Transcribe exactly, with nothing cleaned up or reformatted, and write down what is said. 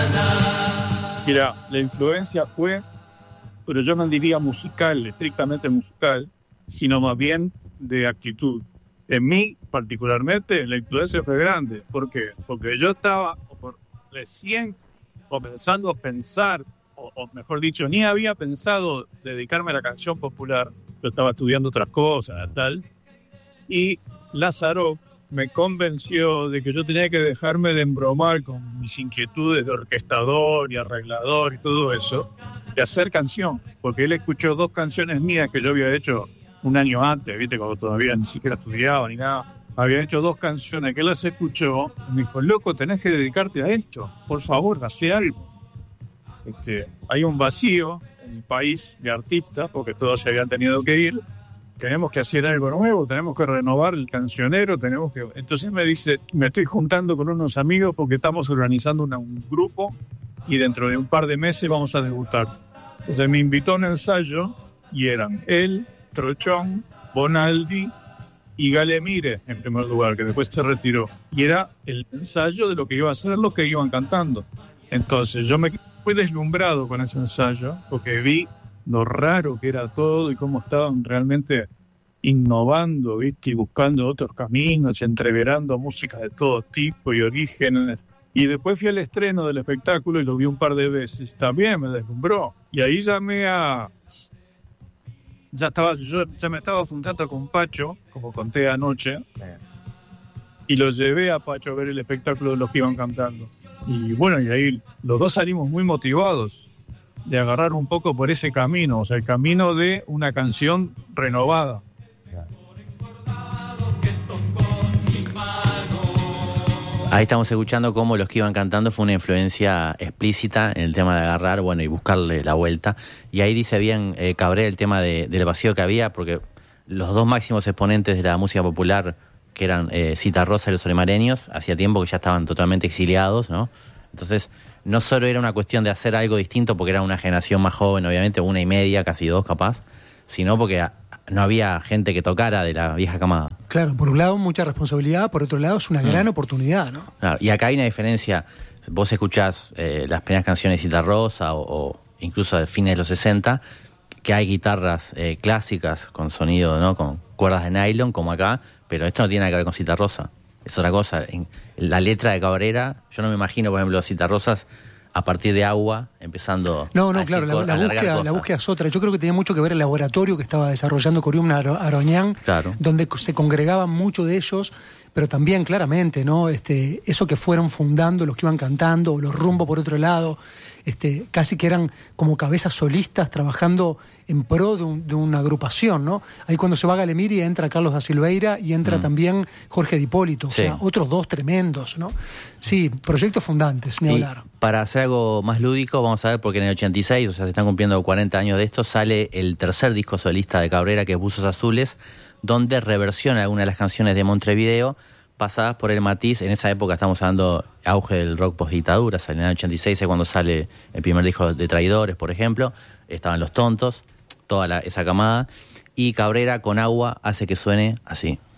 Mira, la influencia fue, pero yo no diría musical, estrictamente musical, sino más bien de actitud. En mí, particularmente, la influencia fue grande. ¿Por qué? Porque yo estaba por recién comenzando a pensar, o, o mejor dicho, ni había pensado dedicarme a la canción popular. Yo estaba estudiando otras cosas, tal. Y Lázaro me convenció de que yo tenía que dejarme de embromar con mis inquietudes de orquestador y arreglador y todo eso, de hacer canción, porque él escuchó dos canciones mías que yo había hecho un año antes, viste, cuando todavía ni siquiera estudiaba ni nada. Había hecho dos canciones que él las escuchó y me dijo, loco, tenés que dedicarte a esto, por favor, hace algo. Este, hay un vacío en el país de artistas, porque todos se habían tenido que ir. Tenemos que hacer algo nuevo, tenemos que renovar el cancionero, tenemos que... Entonces me dice, me estoy juntando con unos amigos porque estamos organizando una, un grupo y dentro de un par de meses vamos a debutar. Entonces me invitó a un ensayo y eran él, Trochón, Bonaldi y Galemire, en primer lugar, que después se retiró. Y era el ensayo de lo que iba a ser lo que iban cantando. Entonces yo me fui deslumbrado con ese ensayo porque vi lo raro que era todo y cómo estaban realmente innovando, ¿viste? Y buscando otros caminos, y entreverando música de todo tipo y orígenes. Y después fui al estreno del espectáculo y lo vi un par de veces. También me deslumbró. Y ahí llamé a... Ya estaba, yo ya me estaba juntando con Pacho, como conté anoche, y lo llevé a Pacho a ver el espectáculo de los que iban cantando. Y bueno, y ahí los dos salimos muy motivados de agarrar un poco por ese camino, o sea, el camino de una canción renovada. Ahí estamos escuchando cómo los que iban cantando fue una influencia explícita en el tema de agarrar, bueno, y buscarle la vuelta. Y ahí dice bien eh, Cabrera el tema de, del vacío que había, porque los dos máximos exponentes de la música popular, que eran eh, Citarrosa y los Olimareños, hacía tiempo que ya estaban totalmente exiliados, ¿no? Entonces, no solo era una cuestión de hacer algo distinto porque era una generación más joven, obviamente, una y media, casi dos capaz, sino porque no había gente que tocara de la vieja camada. Claro, por un lado mucha responsabilidad, por otro lado es una gran mm. oportunidad, ¿no? Claro, y acá hay una diferencia, vos escuchás eh, las primeras canciones de Citarrosa o, o incluso de fines de los sesenta, que hay guitarras eh, clásicas con sonido, ¿no? Con cuerdas de nylon, como acá, pero esto no tiene nada que ver con Citarrosa. Es otra cosa. En la letra de Cabrera, yo no me imagino, por ejemplo, Citarrosas a partir de agua, empezando... No, no, a claro, decir, la, la, búsqueda, la búsqueda es otra. Yo creo que tenía mucho que ver el laboratorio que estaba desarrollando Corium Aroñán, claro, donde se congregaban muchos de ellos, pero también claramente, ¿no? Este, eso que fueron fundando los que iban cantando, los Rumbo por otro lado, este, casi que eran como cabezas solistas trabajando en pro de, un, de una agrupación, ¿no? Ahí cuando se va Galemire entra Carlos da Silveira y entra mm. también Jorge Di Hipólito, o sí. sea, otros dos tremendos, ¿no? Sí, proyectos fundantes, ni hablar. Para hacer algo más lúdico, vamos a ver, porque en el ochenta y seis, o sea, se están cumpliendo cuarenta años de esto, sale el tercer disco solista de Cabrera, que es Buzos Azules, donde reversiona algunas de las canciones de Montevideo, pasadas por el matiz. En esa época estamos hablando auge del rock post-dictadura, sale en el ochenta y seis, es cuando sale el primer disco de Traidores, por ejemplo, estaban Los Tontos, toda la, esa camada, y Cabrera con agua hace que suene así.